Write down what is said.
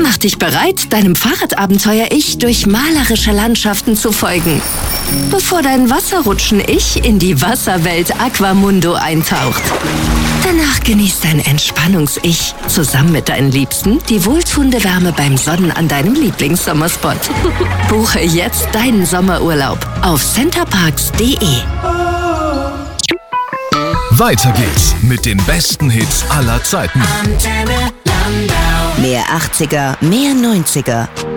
Mach dich bereit, deinem Fahrradabenteuer-Ich durch malerische Landschaften zu folgen, bevor dein Wasserrutschen-Ich in die Wasserwelt Aquamundo eintaucht. Danach genießt dein Entspannungs-Ich zusammen mit deinen Liebsten die wohltuende Wärme beim Sonnen an deinem Lieblingssommerspot. Buche jetzt deinen Sommerurlaub auf centerparks.de. Weiter geht's mit den besten Hits aller Zeiten. Mehr 80er, mehr 90er.